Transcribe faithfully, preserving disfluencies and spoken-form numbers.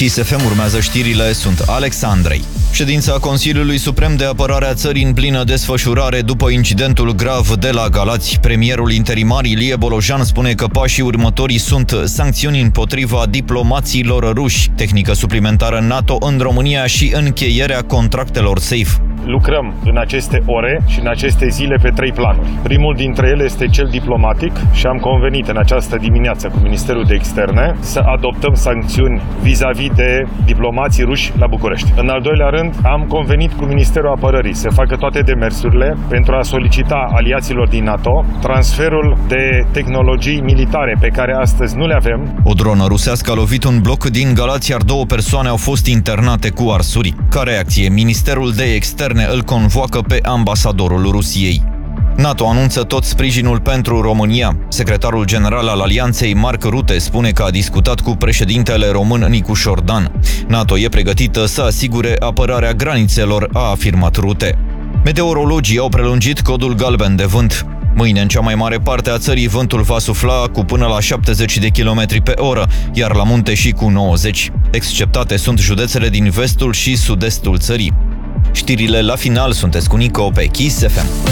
Kiss F M urmează știrile, sunt Alex Andrei. Ședința Consiliului Suprem de Apărare a țării în plină desfășurare după incidentul grav de la Galați. Premierul interimar Ilie Bolojan spune că pașii următori sunt sancțiuni împotriva diplomaților ruși, tehnică suplimentară NATO în România și încheierea contractelor SAFE. Lucrăm în aceste ore și în aceste zile pe trei planuri. Primul dintre ele este cel diplomatic și am convenit în această dimineață cu Ministerul de Externe să adoptăm sancțiuni vis-a-vis de diplomații ruși la București. În al doilea rând, am convenit cu Ministerul Apărării să facă toate demersurile pentru a solicita aliaților din NATO transferul de tehnologii militare pe care astăzi nu le avem. O dronă rusească a lovit un bloc din Galați, iar două persoane au fost internate cu arsuri. Ca reacție, Ministerul de Externe îl convoacă pe ambasadorul Rusiei. NATO anunță tot sprijinul pentru România. Secretarul general al Alianței, Mark Rutte, spune că a discutat cu președintele român Nicu Șordan. NATO e pregătită să asigure apărarea granițelor, a afirmat Rutte. Meteorologii au prelungit codul galben de vânt. Mâine, în cea mai mare parte a țării, vântul va sufla cu până la șaptezeci de kilometri pe oră, iar la munte și cu nouăzeci. Exceptate sunt județele din vestul și sud-estul țării. Știrile la final, sunteți cu Nico pe Kiss F M.